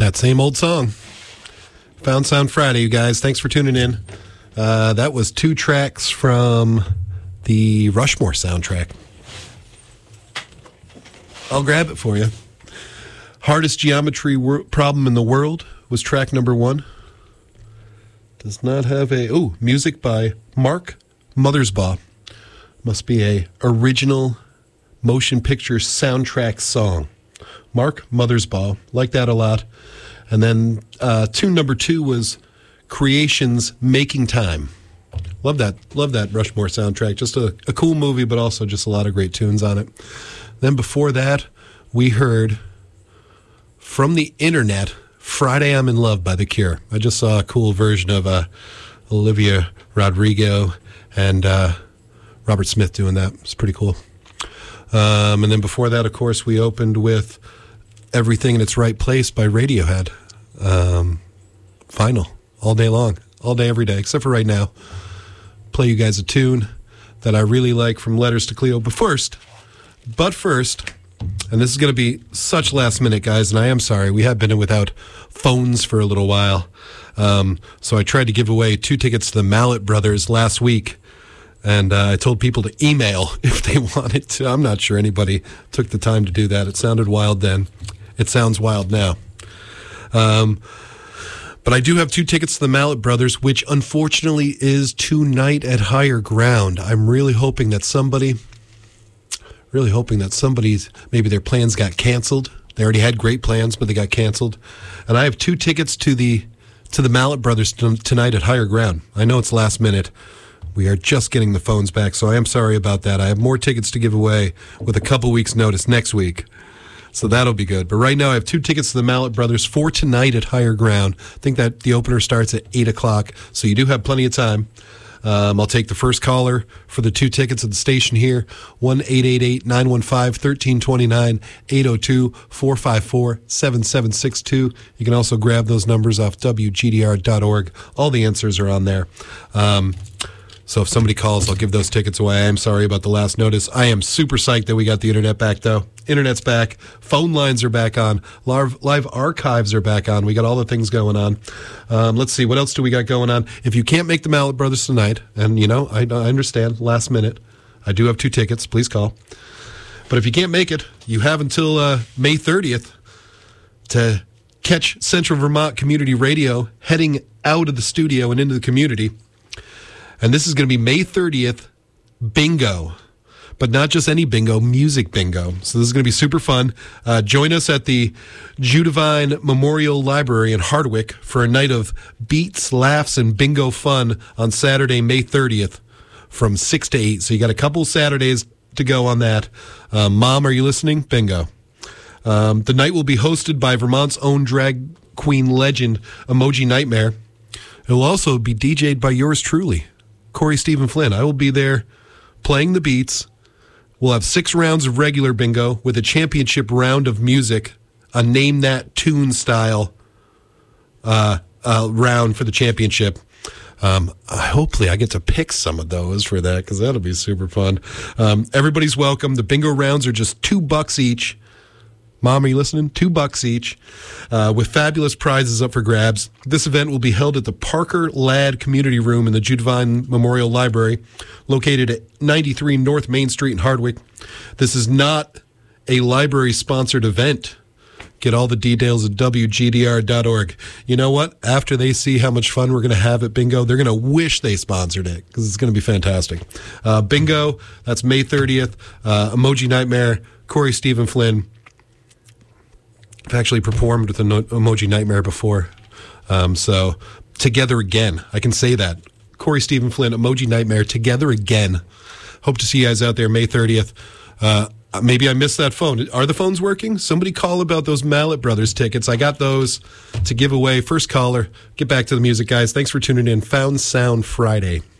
That same old song. Found Sound Friday, you guys. Thanks for tuning in. That was 2 tracks from the Rushmore soundtrack. I'll grab it for you. Hardest Geometry Problem in the World was track number 1. Does not have music by Mark Mothersbaugh. Must be a original motion picture soundtrack song. Mark Mothersbaugh. Like that a lot. And then tune number 2 was Creation's Making Time. Love that Rushmore soundtrack. Just a cool movie, but also just a lot of great tunes on it. Then before that, we heard from the internet, Friday I'm in Love by The Cure. I just saw a cool version of Olivia Rodrigo and Robert Smith doing that. It's pretty cool. And then before that, of course, we opened with Everything in Its Right Place by Radiohead. Final. All day long. All day, every day, except for right now. Play you guys a tune that I really like from Letters to Cleo. But first, and this is going to be such last minute, guys, and I am sorry. We have been without phones for a little while. So I tried to give away 2 tickets to the Mallet Brothers last week. And I told people to email if they wanted to. I'm not sure anybody took the time to do that. It sounded wild then. It sounds wild now. But I do have 2 tickets to the Mallet Brothers, which unfortunately is tonight at Higher Ground. I'm really hoping that somebody's, maybe their plans got canceled. They already had great plans, but they got canceled. And I have 2 tickets to the Mallet Brothers tonight at Higher Ground. I know it's last minute. We are just getting the phones back, so I am sorry about that. I have more tickets to give away with a couple weeks' notice next week. So that'll be good. But right now I have 2 tickets to the Mallet Brothers for tonight at Higher Ground. I think that the opener starts at 8 o'clock, so you do have plenty of time. I'll take the first caller for the 2 tickets at the station here, 1-888-915-1329, 802-454-7762. You can also grab those numbers off WGDR.org. All the answers are on there. So if somebody calls, I'll give those tickets away. I am sorry about the last notice. I am super psyched that we got the internet back, though. Internet's back. Phone lines are back on. Live archives are back on. We got all the things going on. Let's see. What else do we got going on? If you can't make the Mallet Brothers tonight, and, I understand, last minute, I do have 2 tickets. Please call. But if you can't make it, you have until May 30th to catch Central Vermont Community Radio heading out of the studio and into the community. And this is going to be May 30th, bingo. But not just any bingo, music bingo. So this is going to be super fun. Join us at the Judavine Memorial Library in Hardwick for a night of beats, laughs, and bingo fun on Saturday, May 30th from 6 to 8. So you got a couple Saturdays to go on that. Mom, are you listening? Bingo. The night will be hosted by Vermont's own drag queen legend, Emoji Nightmare. It will also be DJ'd by yours truly, Corey Stephen Flynn. I will be there playing the beats. We'll have 6 rounds of regular bingo with a championship round of music, a Name That Tune style round for the championship. Hopefully I get to pick some of those for that because that'll be super fun. Everybody's welcome. The bingo rounds are just $2 each. Mom, are you listening? $2 each, with fabulous prizes up for grabs. This event will be held at the Parker Ladd Community Room in the Judavine Memorial Library, located at 93 North Main Street in Hardwick. This is not a library-sponsored event. Get all the details at WGDR.org. You know what? After they see how much fun we're going to have at Bingo, they're going to wish they sponsored it because it's going to be fantastic. Bingo, that's May 30th. Emoji Nightmare, Corey Stephen Flynn. I've actually performed with an Emoji Nightmare before. So, together again. I can say that. Corey Stephen Flynn, Emoji Nightmare, together again. Hope to see you guys out there May 30th. Maybe I missed that phone. Are the phones working? Somebody call about those Mallet Brothers tickets. I got those to give away. First caller. Get back to the music, guys. Thanks for tuning in. Found Sound Friday.